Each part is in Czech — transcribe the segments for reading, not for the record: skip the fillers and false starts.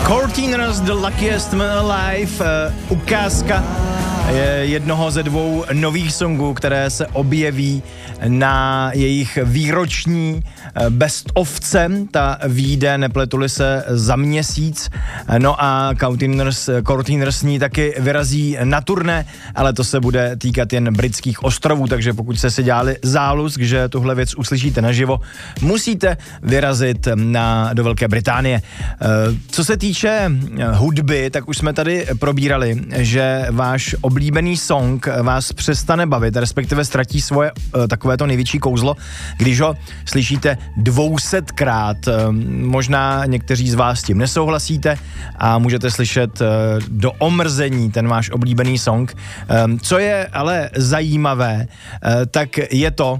Courteeners, The Luckiest Man Alive, ukázka jednoho ze dvou nových songů, které se objeví na jejich výroční best ofce. Ta vyjde, nepletuli se, za měsíc. No a Courteeners s ní taky vyrazí na turné, ale to se bude týkat jen britských ostrovů, takže pokud jste si dělali zálusk, že tuhle věc uslyšíte naživo, musíte vyrazit do Velké Británie. Co se týče hudby, tak už jsme tady probírali, že váš oblíbený song vás přestane bavit, respektive ztratí svoje takové to největší kouzlo, když ho slyšíte 200krát. Možná někteří z vás s tím nesouhlasíte a můžete slyšet do omrzení ten váš oblíbený song. Co je ale zajímavé, tak je to,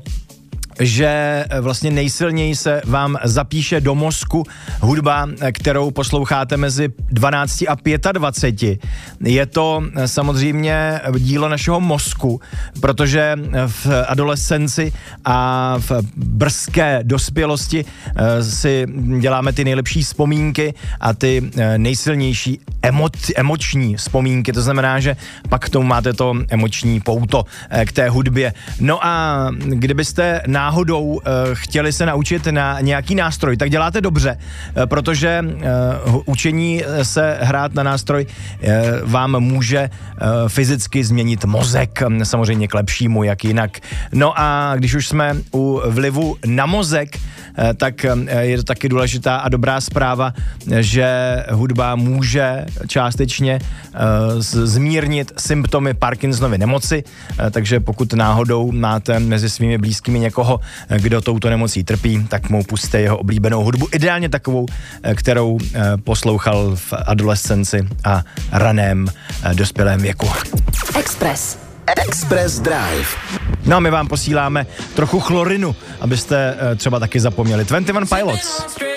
že vlastně nejsilněji se vám zapíše do mozku hudba, kterou posloucháte mezi 12 a 25. Je to samozřejmě dílo našeho mozku, protože v adolescenci a v brzké dospělosti si děláme ty nejlepší vzpomínky a ty nejsilnější emoční vzpomínky. To znamená, že pak k tomu máte to emoční pouto k té hudbě. No a kdybyste náhodou chtěli se naučit na nějaký nástroj, tak děláte dobře, protože učení se hrát na nástroj vám může fyzicky změnit mozek, samozřejmě k lepšímu, jak jinak. No a když už jsme u vlivu na mozek, tak je to taky důležitá a dobrá zpráva, že hudba může částečně zmírnit symptomy Parkinsonovy nemoci, takže pokud náhodou máte mezi svými blízkými někoho, kdo touto nemocí trpí, tak mu pusťte jeho oblíbenou hudbu, ideálně takovou, kterou poslouchal v adolescenci a raném dospělém věku. Express Drive. No a my vám posíláme trochu chlorinu, abyste třeba taky zapomněli. 21 Pilots.